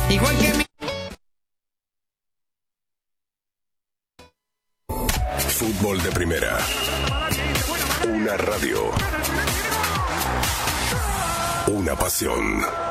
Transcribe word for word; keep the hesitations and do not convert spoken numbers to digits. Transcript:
Igual que mi... Fútbol de Primera. Una radio. Una pasión.